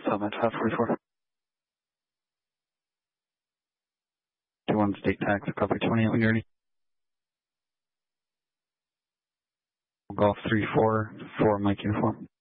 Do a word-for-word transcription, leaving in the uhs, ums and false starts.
Summit five forty-four. two one state tax, copy twenty-eight when you're ready. Golf three four, four Mike uniform.